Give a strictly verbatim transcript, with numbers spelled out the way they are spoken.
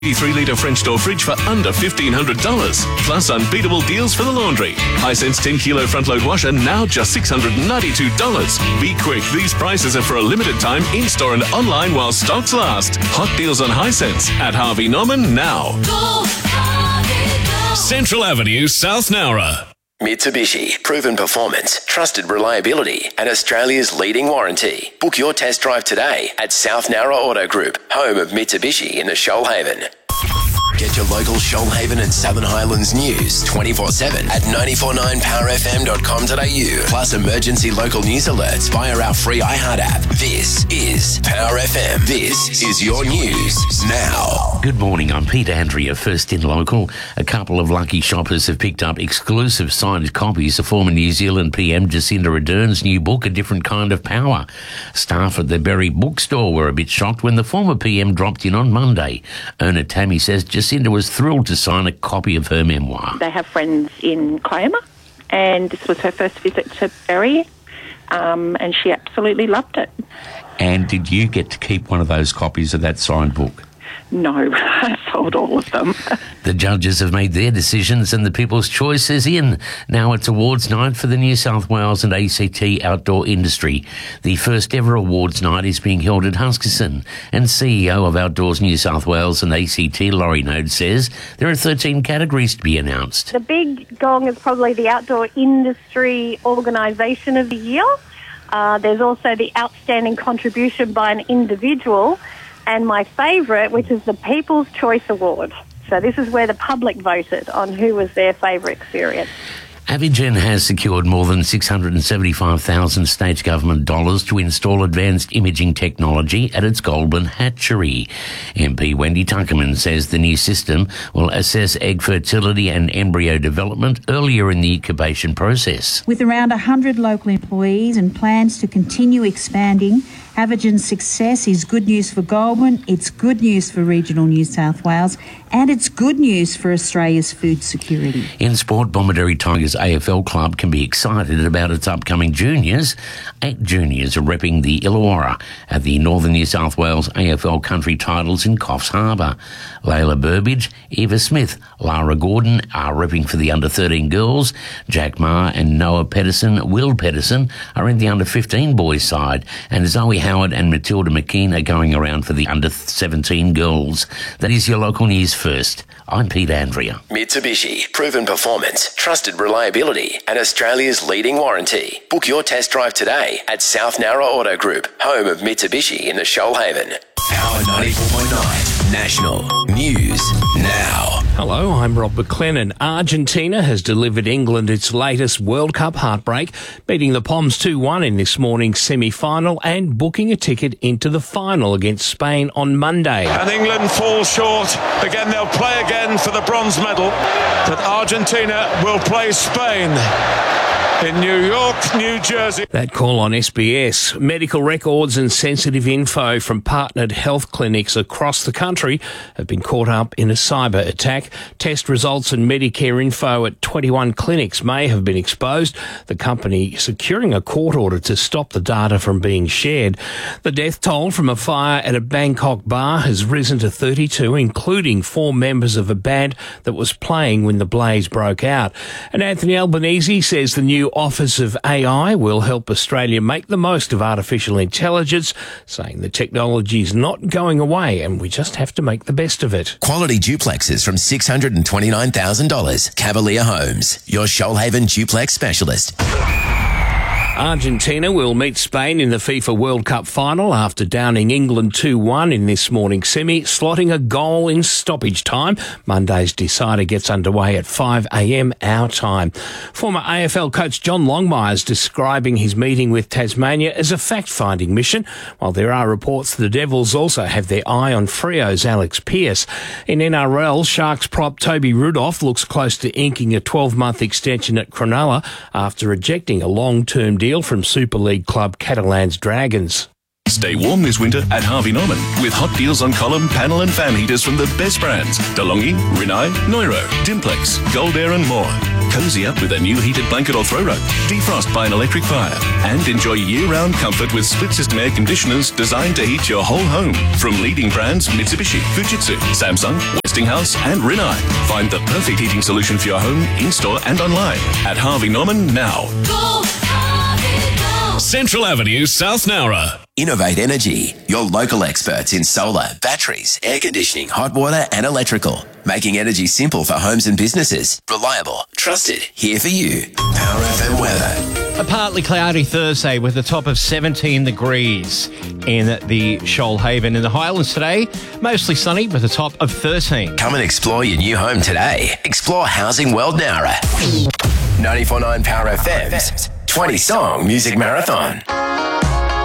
three litre French door fridge for under fifteen hundred dollars. Plus unbeatable deals for the laundry. Hisense ten kilo front load washer now just six hundred ninety-two dollars. Be quick, these prices are for a limited time in-store and online while stocks last. Hot deals on Hisense at Harvey Norman now. Go, Harvey, go. Central Avenue, South Nowra. Mitsubishi, proven performance, trusted reliability, and Australia's leading warranty. Book your test drive today at South Nowra Auto Group, home of Mitsubishi in the Shoalhaven. Get your local Shoalhaven and Southern Highlands news twenty-four seven at nine four nine power f m dot com dot a u. Plus emergency local news alerts via our free iHeart app. This is Power F M. This is your news now. Good morning, I'm Pete Andrea, first in local. A couple of lucky shoppers have picked up exclusive signed copies of former New Zealand P M Jacinda Ardern's new book, A Different Kind of Power. Staff at the Berry bookstore were a bit shocked when the former P M dropped in on Monday. Owner Tammy says Jacinda was thrilled to sign a copy of her memoir. They have friends in Kiama, and this was her first visit to Berry, um, and she absolutely loved it. And did you get to keep one of those copies of that signed book? No, I sold all of them. The judges have made their decisions and the People's Choice is in. Now it's awards night for the New South Wales and A C T outdoor industry. The first ever awards night is being held at Huskinson, and C E O of Outdoors New South Wales and A C T, Laurie Node, says there are thirteen categories to be announced. The big gong is probably the Outdoor Industry Organisation of the Year. Uh, there's also the Outstanding Contribution by an Individual, and my favourite, which is the People's Choice Award. So this is where the public voted on who was their favourite experience. Avigen has secured more than six hundred seventy-five thousand state government dollars to install advanced imaging technology at its Goulburn hatchery. M P Wendy Tuckerman says the new system will assess egg fertility and embryo development earlier in the incubation process. With around one hundred local employees and plans to continue expanding, Avigen's success is good news for Goulburn, it's good news for regional New South Wales, and it's good news for Australia's food security. In sport, Bomaderry Tigers A F L club can be excited about its upcoming juniors. Eight juniors are repping the Illawarra at the Northern New South Wales A F L country titles in Coffs Harbour. Layla Burbidge, Eva Smith, Lara Gordon are repping for the under thirteen girls. Jack Maher and Noah Pedersen, Will Pedersen are in the under fifteen boys side, and Zoe Howard and Matilda McKean are going around for the under seventeen girls. That is your local news first. I'm Pete Andrea. Mitsubishi, proven performance, trusted reliability, and Australia's leading warranty. Book your test drive today at South Nowra Auto Group, home of Mitsubishi in the Shoalhaven. Power ninety-four point nine, National News Now. Hello, I'm Rob McLennan. Argentina has delivered England its latest World Cup heartbreak, beating the Poms two one in this morning's semi-final and booking a ticket into the final against Spain on Monday. And England fall short. Again, they'll play again for the bronze medal, but Argentina will play Spain in New York, New Jersey. That call on S B S. Medical records and sensitive info from partnered health clinics across the country have been caught up in a cyber attack. Test results and Medicare info at twenty-one clinics may have been exposed, the company securing a court order to stop the data from being shared. The death toll from a fire at a Bangkok bar has risen to thirty-two, including four members of a band that was playing when the blaze broke out. And Anthony Albanese says the new Office of A I will help Australia make the most of artificial intelligence, saying the technology is not going away and we just have to make the best of it. Quality duplexes from six hundred twenty-nine thousand dollars. Cavalier Homes, your Shoalhaven duplex specialist. Argentina will meet Spain in the FIFA World Cup final after downing England two one in this morning's semi, slotting a goal in stoppage time. Monday's decider gets underway at five a m our time. Former A F L coach John Longmire is describing his meeting with Tasmania as a fact-finding mission, while there are reports the Devils also have their eye on Freo's Alex Pearce. In N R L, Sharks prop Toby Rudolph looks close to inking a twelve-month extension at Cronulla after rejecting a long-term deal from Super League club Catalans Dragons. Stay warm this winter at Harvey Norman with hot deals on column, panel and fan heaters from the best brands. DeLonghi, Rinnai, Neuro, Dimplex, Gold Air and more. Cozy up with a new heated blanket or throw rope. Defrost by an electric fire. And enjoy year-round comfort with split-system air conditioners designed to heat your whole home. From leading brands Mitsubishi, Fujitsu, Samsung, Westinghouse and Rinnai. Find the perfect heating solution for your home, in-store and online at Harvey Norman now. Go, Harvey, go. Central Avenue, South Nowra. Innovate Energy, your local experts in solar, batteries, air conditioning, hot water and electrical. Making energy simple for homes and businesses. Reliable, trusted, here for you. Power F M weather. A partly cloudy Thursday with a top of seventeen degrees in the Shoalhaven. In the Highlands today, mostly sunny with a top of thirteen. Come and explore your new home today. Explore Housing World Nowra. ninety-four point nine Power F M's twenty song music marathon.